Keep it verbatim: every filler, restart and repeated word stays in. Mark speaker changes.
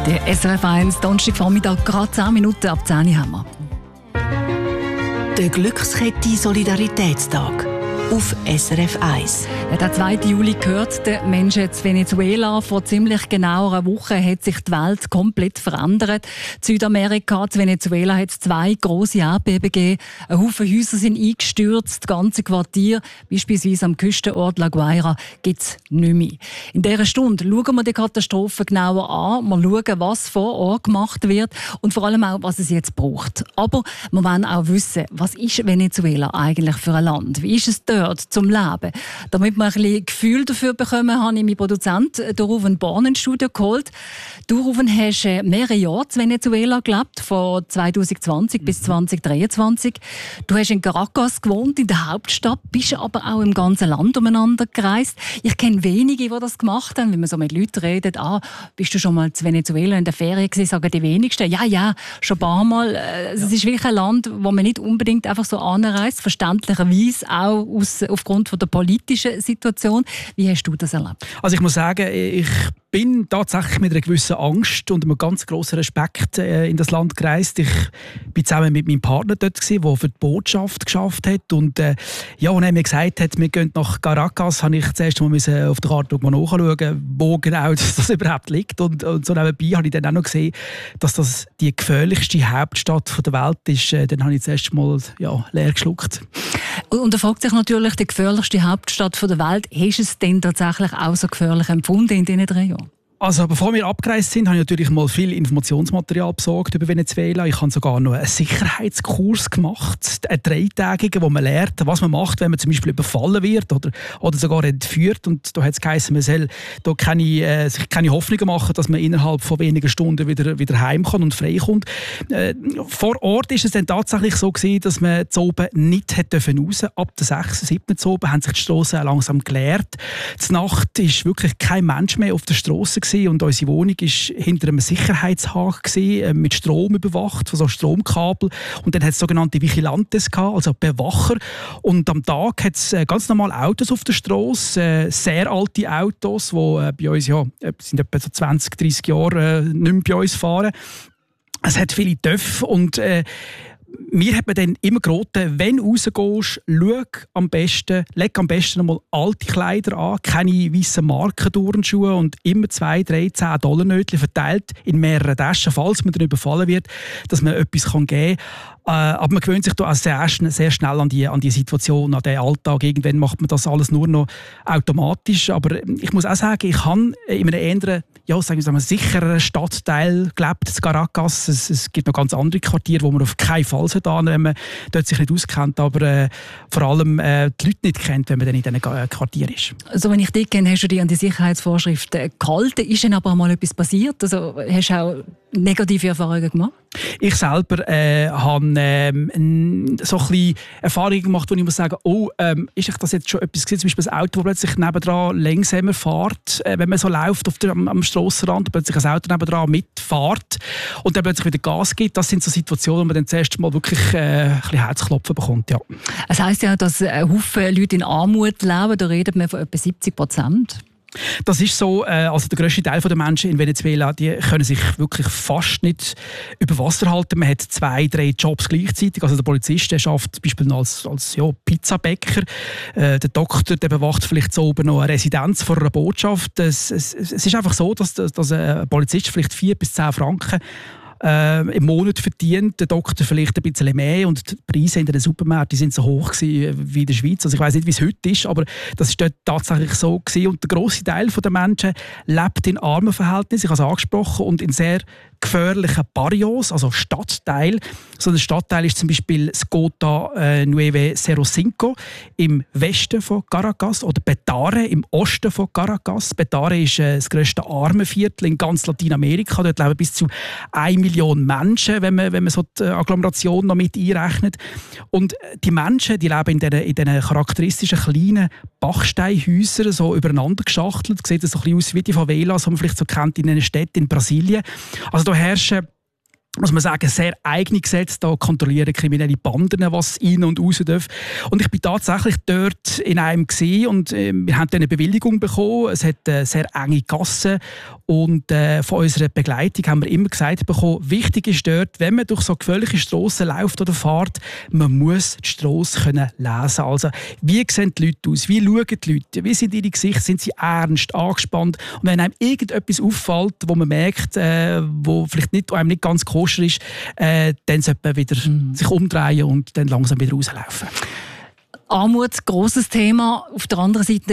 Speaker 1: Der S R F eins, Donnerstagvormittag, gerade zehn Minuten ab zehn Uhr haben wir.
Speaker 2: Der Glückskette Solidaritätstag auf S R F eins.
Speaker 1: Ja, der zweite Juli gehört den Menschen in Venezuela. Vor ziemlich genau einer Woche hat sich die Welt komplett verändert. In Südamerika, in Venezuela, hat es zwei grosse Erdbeben gegeben. Ein Haufen Häuser sind eingestürzt, das ganze Quartier, beispielsweise am Küstenort La Guaira, gibt es nicht mehr. In dieser Stunde schauen wir die Katastrophe genauer an. Wir schauen, was vor Ort gemacht wird und vor allem auch, was es jetzt braucht. Aber wir wollen auch wissen, was ist Venezuela eigentlich für ein Land? Wie ist es dort zum Leben? Damit wir ein bisschen Gefühl dafür bekommen, habe ich meinen Produzenten Ruven Born ins Studio geholt. Du, Ruven, hast mehrere Jahre in Venezuela gelebt, von zwanzig zwanzig mhm. bis zwanzig dreiundzwanzig. Du hast in Caracas gewohnt, in der Hauptstadt, bist aber auch im ganzen Land umeinander gereist. Ich kenne wenige, die das gemacht haben. Wenn man so mit Leuten redet, ah, bist du schon mal in Venezuela in der Ferien gewesen, sagen die wenigsten, ja, ja, schon ein paar Mal. Es ja. ist wirklich ein Land, wo man nicht unbedingt einfach so anreist, verständlicherweise auch aus, aufgrund von der politischen Situation. Wie hast du das erlebt?
Speaker 3: Also ich muss sagen, ich bin tatsächlich mit einer gewissen Angst und einem ganz grossen Respekt äh, in das Land gereist. Ich bin zusammen mit meinem Partner dort gewesen, der für die Botschaft geschafft hat. Und äh, ja, als er mir gesagt hat, wir gehen nach Caracas, habe ich zuerst mal müssen auf der Karte mal nachschauen, wo genau das, das überhaupt liegt. Und, und so nebenbei habe ich dann auch noch gesehen, dass das die gefährlichste Hauptstadt der Welt ist. Äh, dann habe ich zuerst mal ja, leer geschluckt.
Speaker 1: Und da fragt sich natürlich, die gefährlichste Hauptstadt der Welt, hast du es denn tatsächlich auch so gefährlich empfunden in diesen drei Jahren?
Speaker 3: Also bevor wir abgereist sind, habe ich natürlich mal viel Informationsmaterial besorgt über Venezuela. Ich habe sogar noch einen Sicherheitskurs gemacht, einen dreitägigen, wo man lernt, was man macht, wenn man zum Beispiel überfallen wird oder, oder sogar entführt. Und da hat es geheißen, man soll da keine, äh, sich keine Hoffnungen machen, dass man innerhalb von wenigen Stunden wieder, wieder heim kann und frei kommt. Äh, vor Ort ist es dann tatsächlich so gewesen, dass man zu oben nicht hätte raus dürfen. Ab der sechs, sieben zu oben haben sich die Strassen langsam geleert. Die Nacht ist wirklich kein Mensch mehr auf der Straße gewesen. Und unsere Wohnung war hinter einem Sicherheitshaken mit Strom überwacht, von so Stromkabel. Und dann hat es sogenannte Vigilantes gehabt, also Bewacher. Und am Tag hat es ganz normal Autos auf der Straße, sehr alte Autos, die bei uns ja, sind etwa so zwanzig, dreissig Jahre nicht mehr bei uns fahren. Es hat viele Töpfe und äh, mir hat man dann immer geraten, wenn du rausgehst, schau am besten, leg am besten einmal alte Kleider an, keine weißen Markenturnschuhe und immer zwei, drei, zehn Dollar Nötchen verteilt in mehreren Taschen, falls man dann überfallen wird, dass man etwas geben kann. Äh, aber man gewöhnt sich da auch sehr, sehr schnell an die, an die Situation, an den Alltag. Irgendwann macht man das alles nur noch automatisch. Aber ich muss auch sagen, ich habe in einem eher, ja, sagen wir mal, sicheren Stadtteil gelebt, in Caracas. Es, es gibt noch ganz andere Quartiere, wo man auf keinen Fall sollte, wenn man dort sich nicht auskennt, aber äh, vor allem äh, die Leute nicht kennt, wenn man dann in diesen Quartier ist.
Speaker 1: Also wenn ich dich kenne, hast du dich an die Sicherheitsvorschriften gehalten. Ist denn aber auch mal etwas passiert? Also hast du auch negative Erfahrungen gemacht?
Speaker 3: Ich selber äh, habe ähm, so ein bisschen Erfahrungen gemacht, wo ich muss sagen, oh, ähm, ist das jetzt schon etwas gewesen, zum Beispiel ein Auto, das plötzlich nebendran langsamer fährt, äh, wenn man so läuft auf der, am, am Strassenrand, plötzlich ein Auto nebendran mitfährt und dann plötzlich wieder Gas gibt. Das sind so Situationen, wo man dann zuerst mal wirklich äh, ein bisschen Herzklopfen bekommt. Ja.
Speaker 1: Es heisst ja, dass ein Haufen Leute in Armut leben, da redet man von etwa siebzig Prozent.
Speaker 3: Das ist so, also der grösste Teil der Menschen in Venezuela, die können sich wirklich fast nicht über Wasser halten. Man hat zwei, drei Jobs gleichzeitig. Also der Polizist, der arbeitet zum Beispiel als, als ja, Pizzabäcker. Äh, der Doktor, der bewacht vielleicht so oben noch eine Residenz vor einer Botschaft. Es, es, es ist einfach so, dass, dass ein Polizist vielleicht vier bis zehn Franken Äh, im Monat verdient, der Doktor vielleicht ein bisschen mehr und die Preise in den Supermärkten sind so hoch gewesen wie in der Schweiz. Also ich weiss nicht, wie es heute ist, aber das ist dort tatsächlich so gewesen. Und der grosse Teil der Menschen lebt in armen Verhältnissen, ich habe es angesprochen, und in sehr gefährlichen Barrios, also Stadtteil. So ein Stadtteil ist zum Beispiel Skota äh, Nueve Zero Cinco im Westen von Caracas oder Petare im Osten von Caracas. Petare ist äh, das grösste Armenviertel in ganz Lateinamerika. Dort leben bis zu eine Million Menschen, wenn man, wenn man so die Agglomeration noch mit einrechnet. Und die Menschen, die leben in diesen, in diesen charakteristischen kleinen Bachsteinhäusern, so übereinander geschachtelt. Sieht das so ein bisschen aus wie die Favelas, die man vielleicht so kennt in einer Stadt in Brasilien. Also da herrschen muss man sagen, sehr eigene Gesetze. Da kontrollieren kriminelle Banden, was rein und raus darf. Und ich bin tatsächlich dort in einem gesehen und äh, wir haben eine Bewilligung bekommen. Es hat äh, sehr enge Gassen und äh, von unserer Begleitung haben wir immer gesagt bekommen, wichtig ist dort, wenn man durch so gefährliche Strassen läuft oder fährt, man muss die Strasse können lesen. Also, wie sehen die Leute aus? Wie schauen die Leute? Wie sind ihre Gesichter? Sind sie ernst, angespannt? Und wenn einem irgendetwas auffällt, wo man merkt, äh, wo vielleicht nicht, einem nicht ganz koscher ist, äh, dann sollte man wieder mhm. sich umdrehen und dann langsam wieder rauslaufen.
Speaker 1: Armut, grosses Thema. Auf der anderen Seite